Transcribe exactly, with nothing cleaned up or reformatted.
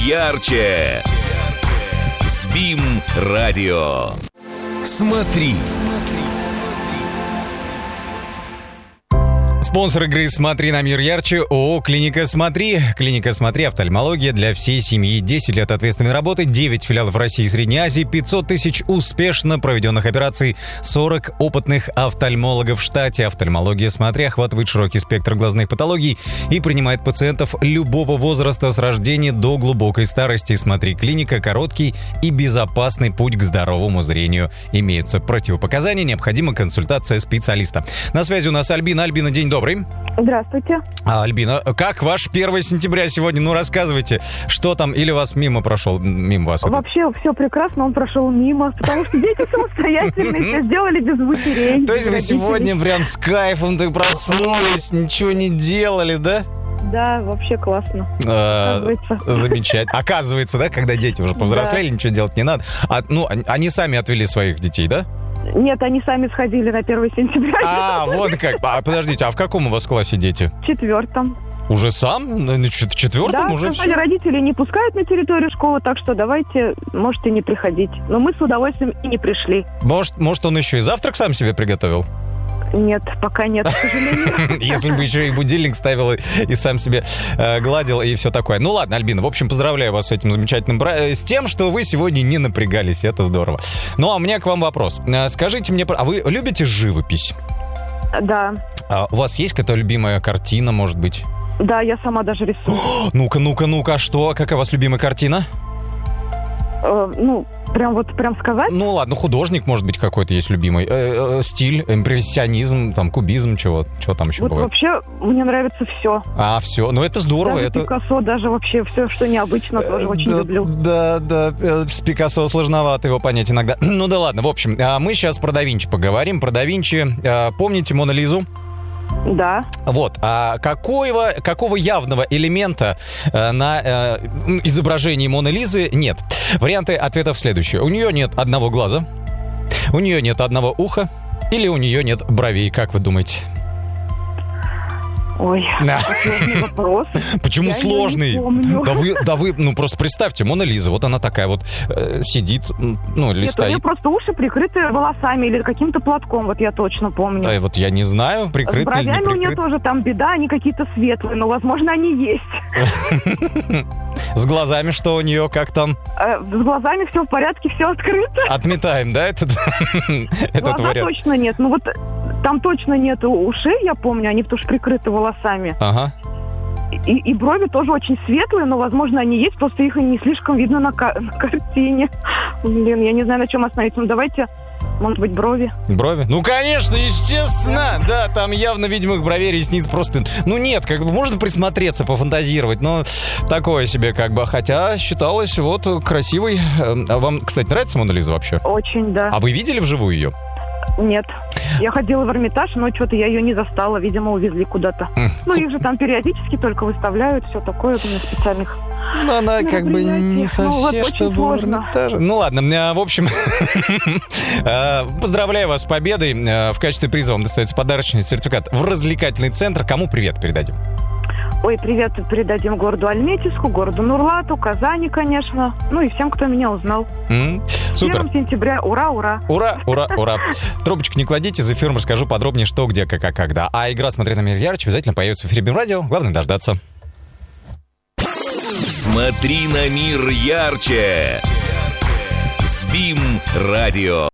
Ярче. СБИМ радио. Смотри. Спонсор игры «Смотри на мир ярче» ООО «Клиника Смотри». Клиника Смотри. Офтальмология для всей семьи. десять лет ответственной работы, девять филиалов в России и Средней Азии, пятьсот тысяч успешно проведенных операций, сорок опытных офтальмологов в штате. Офтальмология Смотри охватывает широкий спектр глазных патологий и принимает пациентов любого возраста с рождения до глубокой старости. Смотри, клиника – короткий и безопасный путь к здоровому зрению. Имеются противопоказания, необходима консультация специалиста. На связи у нас Альбина. Альбина, день добрый. Здравствуйте. А, Альбина, как ваш первое сентября сегодня? Ну, рассказывайте, что там, или вас мимо прошел, мимо вас? Вообще это? Все прекрасно, он прошел мимо, потому что дети самостоятельные, все сделали без матерей. То есть вы сегодня прям с кайфом так проснулись, ничего не делали, да? Да, вообще классно. Оказывается. Замечательно. Оказывается, да, когда дети уже повзрослели, ничего делать не надо. А, ну, они сами отвели своих детей, да? Нет, они сами сходили на первое сентября. А, вот как. А, подождите, а в каком у вас классе дети? В четвертом. Уже сам? На четвертом да, уже все? Родители не пускают на территорию школы, так что давайте, можете не приходить. Но мы с удовольствием и не пришли. Может, может он еще и завтрак сам себе приготовил? Нет, пока нет, к сожалению. Если бы еще и будильник ставил, и сам себе э, гладил, и все такое. Ну ладно, Альбина, в общем, поздравляю вас с этим замечательным... Бра... С тем, что вы сегодня не напрягались, это здорово. Ну, а у меня к вам вопрос. Скажите мне, а вы любите живопись? Да. А у вас есть какая-то любимая картина, может быть? Да, я сама даже рисую. Ну-ка, ну-ка, ну-ка, что? Какая у вас любимая картина? Э, ну... Прям вот, прям сказать? Ну ладно, художник, может быть, какой-то есть любимый. Э, э, стиль, импрессионизм, там, кубизм, чего, чего там еще вот бывает? Вообще, мне нравится все. А, все, ну это здорово. Даже это... Пикассо, даже вообще все, что необычно, тоже очень да, люблю. Да, да, с Пикассо сложновато его понять иногда. Ну да ладно, в общем, мы сейчас про да Винчи поговорим. Про да Винчи, помните Мону Лизу? Да. Вот, а какого, какого явного элемента э, на э, изображении Моны Лизы нет? Варианты ответов следующие. У нее нет одного глаза, у нее нет одного уха, или у нее нет бровей, как вы думаете? Ой, сложный вопрос. Почему Я сложный? Да вы, да вы, ну просто представьте, Мона Лиза, вот она такая вот э, сидит, ну или Нет, стоит. у нее просто уши прикрыты волосами или каким-то платком, вот я точно помню. Да, вот я не знаю, прикрыты или не прикрыты. С бровями у нее тоже там беда, они какие-то светлые, но, возможно, они есть. С глазами что у нее, как там? С глазами все в порядке, все открыто. Отметаем, да, этот Глаза точно нет, ну вот там точно нет ушей, я помню, они тоже прикрыты волосами. Ага. И, и брови тоже очень светлые, но, возможно, они есть, просто их не слишком видно на, ка- на картине. Блин, я не знаю, на чем остановиться. Ну, давайте, может быть, брови. Брови? Ну, конечно, естественно. Да, там явно видимых бровей, ресниц просто... Ну, нет, как бы можно присмотреться, пофантазировать, но такое себе как бы. Хотя считалось вот красивой. А вам, кстати, нравится Мона Лиза вообще? Очень, да. А вы видели вживую ее? Нет. Я ходила в Эрмитаж, но что-то я ее не застала. Видимо, увезли куда-то. Ну, их же там периодически только выставляют, все такое, у меня специальных. Ну, она как бы не совсем, чтобы в Эрмитаже. Ну, ладно, в общем, поздравляю вас с победой. В качестве приза вам достается подарочный сертификат в развлекательный центр. Кому привет передадим? Ой, привет передадим городу Альметьевску, городу Нурлату, Казани, конечно. Ну и всем, кто меня узнал. Mm, супер. первого сентября. Ура, ура. Ура, ура, ура. Трубочку не кладите, за эфиром расскажу подробнее, что, где, как, как, когда. А игра «Смотри на мир ярче» обязательно появится в эфире СБИМ радио. Главное дождаться. Смотри на мир ярче. СБИМ радио.